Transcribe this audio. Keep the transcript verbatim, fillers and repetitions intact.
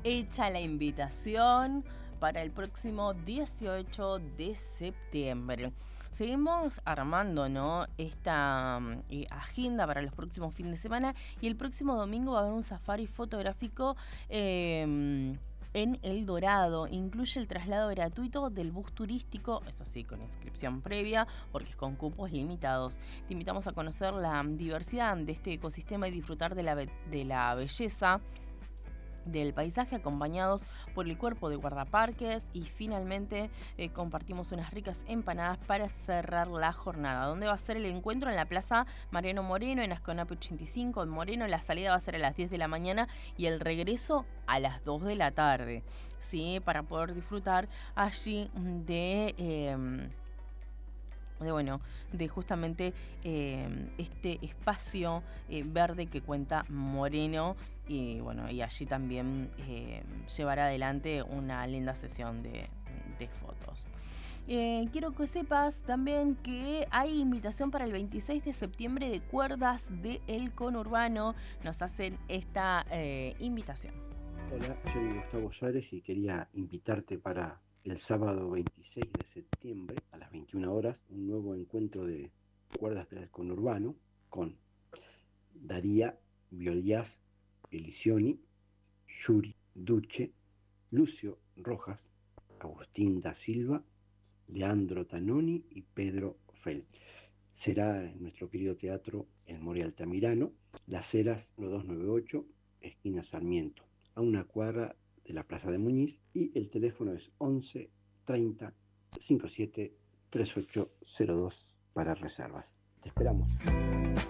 hecha la invitación para el próximo dieciocho de septiembre. Seguimos armando, ¿no?, esta eh, agenda para los próximos fines de semana, y el próximo domingo va a haber un safari fotográfico eh, en El Dorado. Incluye el traslado gratuito del bus turístico, eso sí, con inscripción previa, porque es con cupos limitados. Te invitamos a conocer la diversidad de este ecosistema y disfrutar de la, be- de la belleza del paisaje, acompañados por el cuerpo de guardaparques, y finalmente eh, compartimos unas ricas empanadas para cerrar la jornada. ¿Dónde va a ser el encuentro? En la Plaza Mariano Moreno, en Asconape ochenta y cinco, en Moreno. La salida va a ser a las diez de la mañana y el regreso a las dos de la tarde, ¿sí? Para poder disfrutar allí de... Eh, de bueno, de justamente eh, este espacio eh, verde que cuenta Moreno, y bueno, y allí también eh, llevará adelante una linda sesión de, de fotos. Eh, quiero que sepas también que hay invitación para el veintiséis de septiembre de Cuerdas de El Conurbano. Nos hacen esta eh, invitación. Hola, soy Gustavo Suárez y quería invitarte para el sábado veintiséis de septiembre a las veintiuna horas, un nuevo encuentro de cuerdas del conurbano con Daría Biolías Elisioni, Yuri Duche, Lucio Rojas, Agustín da Silva, Leandro Tanoni y Pedro Felt. Será en nuestro querido teatro El More Altamirano, Las Heras doscientos noventa y ocho, esquina Sarmiento, a una cuadra de la Plaza de Muñiz, y el teléfono es once treinta cincuenta y siete treinta y ocho cero dos para reservas. Te esperamos.